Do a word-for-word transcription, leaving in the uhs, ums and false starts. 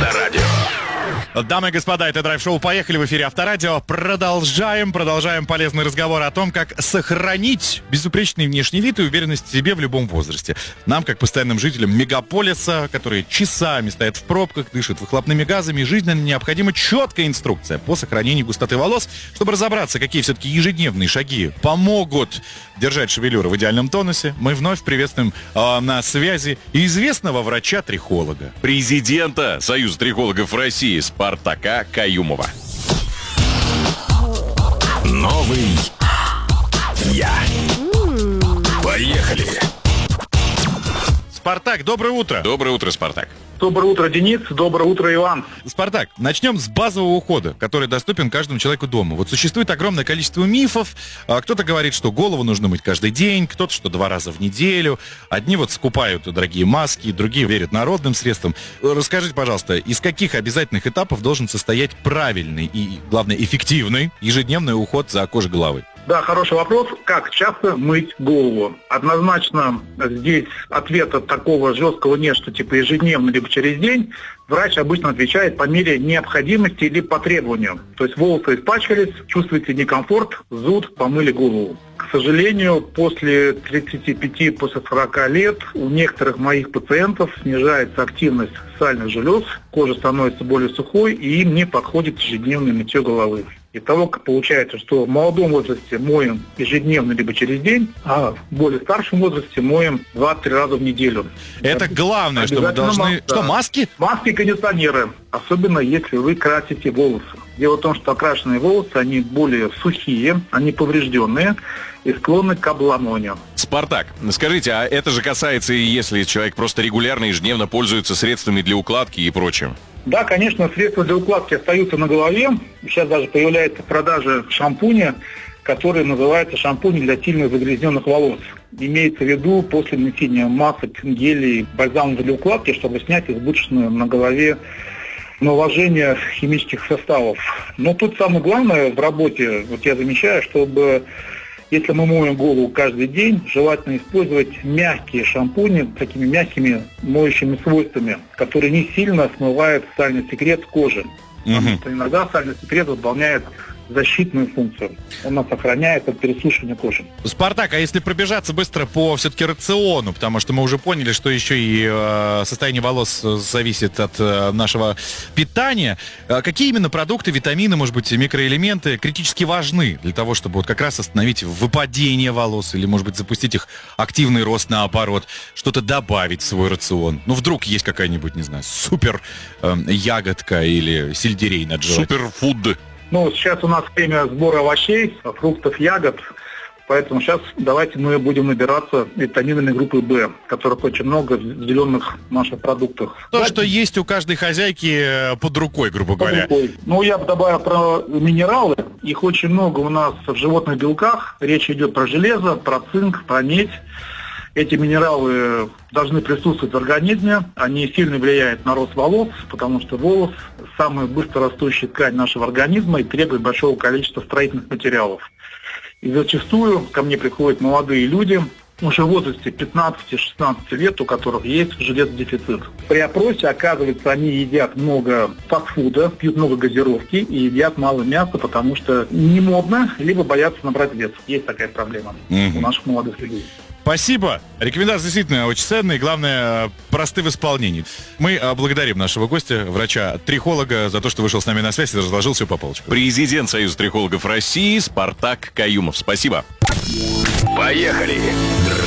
Авторадио. Дамы и господа, это драйв-шоу «Поехали» в эфире Авторадио. Продолжаем, продолжаем полезный разговор о том, как сохранить безупречный внешний вид и уверенность в себе в любом возрасте. Нам, как постоянным жителям мегаполиса, которые часами стоят в пробках, дышат выхлопными газами, жизненно необходима четкая инструкция по сохранению густоты волос, чтобы разобраться, какие все-таки ежедневные шаги помогут держать шевелюру в идеальном тонусе. Мы вновь приветствуем э, на связи известного врача-трихолога, Президента Союза трихологов России Спартака Каюмова. Новый я. Поехали. Спартак, доброе утро. Доброе утро, Спартак. Доброе утро, Денис. Доброе утро, Иван. Спартак, начнем с базового ухода, который доступен каждому человеку дома. Вот существует огромное количество мифов. Кто-то говорит, что голову нужно мыть каждый день, кто-то, что два раза в неделю. Одни вот скупают дорогие маски, другие верят народным средствам. Расскажите, пожалуйста, из каких обязательных этапов должен состоять правильный и, главное, эффективный ежедневный уход за кожей головы? Да, хороший вопрос. Как часто мыть голову? Однозначно здесь ответа такого жесткого нет, что типа ежедневно, либо через день. Врач обычно отвечает по мере необходимости или по требованию. То есть волосы испачкались, чувствуете некомфорт, зуд, помыли голову. К сожалению, после тридцати пяти, после сорока лет у некоторых моих пациентов снижается активность сальных желез, кожа становится более сухой, и им не подходит ежедневное мытье головы. Итого получается, что в молодом возрасте моем ежедневно либо через день, а в более старшем возрасте моем два-три раза в неделю. Это главное, что мы должны... Маска. Что, маски? Маски и кондиционеры, особенно если вы красите волосы. Дело в том, что окрашенные волосы, они более сухие, они поврежденные и склонны к обломанию. Спартак, скажите, а это же касается и если человек просто регулярно, ежедневно пользуется средствами для укладки и прочим? Да, конечно, средства для укладки остаются на голове. Сейчас даже появляется в продаже шампуни, который называется шампунь для сильно загрязненных волос. Имеется в виду после нанесения масок, гелей, бальзамов для укладки, чтобы снять избыточное на голове наложение химических составов. Но тут самое главное в работе, вот я замечаю, чтобы... Если мы моем голову каждый день, желательно использовать мягкие шампуни с такими мягкими моющими свойствами, которые не сильно смывают сальный секрет с кожи. Потому что иногда сальный секрет выполняет защитную функцию. Он нас охраняет от пересушивания кожи. Спартак, а если пробежаться быстро по все-таки рациону, потому что мы уже поняли, что еще и э, состояние волос зависит от э, нашего питания, э, какие именно продукты, витамины, может быть, микроэлементы критически важны для того, чтобы вот как раз остановить выпадение волос или, может быть, запустить их активный рост наоборот, что-то добавить в свой рацион? Ну, вдруг есть какая-нибудь, не знаю, супер э, ягодка или сельдерей наджевать. Суперфуд. Ну, сейчас у нас время сбора овощей, фруктов, ягод, поэтому сейчас давайте мы будем набираться витаминами группы В, которых очень много в зеленых наших продуктах. То, Давайте... что есть у каждой хозяйки под рукой, грубо под говоря. Рукой. Ну, я бы добавил про минералы. Их очень много у нас в животных белках. Речь идет про железо, про цинк, про медь. Эти минералы должны присутствовать в организме, они сильно влияют на рост волос, потому что волос – самая быстро растущая ткань нашего организма и требует большого количества строительных материалов. И зачастую ко мне приходят молодые люди, уже в возрасте пятнадцати-шестнадцати лет, у которых есть железодефицит. При опросе, оказывается, они едят много фастфуда, пьют много газировки и едят мало мяса, потому что не модно, либо боятся набрать вес. Есть такая проблема mm-hmm. у наших молодых людей. Спасибо. Рекомендации действительно очень ценные. Главное, просты в исполнении. Мы благодарим нашего гостя, врача-трихолога, за то, что вышел с нами на связь и разложил все по полочкам. Президент Союза трихологов России Спартак Каюмов. Спасибо. Поехали.